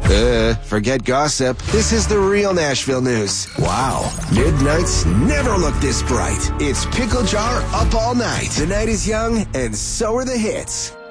Forget gossip. This is the real Nashville news. Wow. Midnights never look this bright. It's Pickle Jar up all night. The night is young, and so are the hits.